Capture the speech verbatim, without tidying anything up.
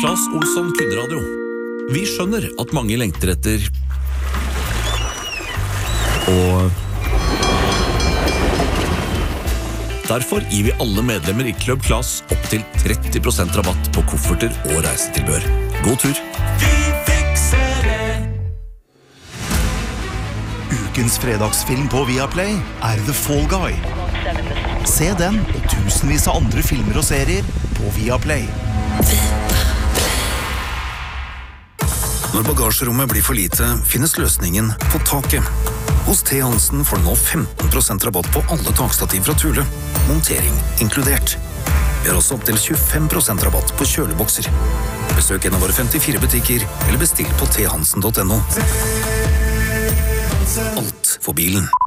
Claes Olsson Kunradio. Vi skjønner at mange lengter etter og derfor gir vi alle medlemmer i Club Claes opp til tretti prosent rabatt på kofferter og reisetilbør. God tur! Vi fikser det! Ukens fredagsfilm på Viaplay er The Fall Guy. Se den og tusenvis av andre filmer og serier på Viaplay. Når bagasjerommet blir for lite, finnes løsningen på taket. Hos T. Hansen får du nå femten prosent rabatt på alle takstativ fra Thule. Montering inkludert. Vi har også opp til tjuefem prosent rabatt på kjølebokser. Besøk en av våre femtifire butikker, eller bestill på t hansen punktum no. Alt for bilen.